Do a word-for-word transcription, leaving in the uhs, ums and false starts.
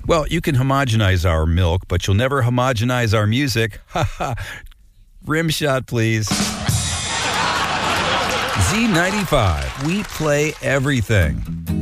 Well, you can homogenize our milk, but you'll never homogenize our music. Ha ha. Rim shot, please. Z ninety-five. We play everything.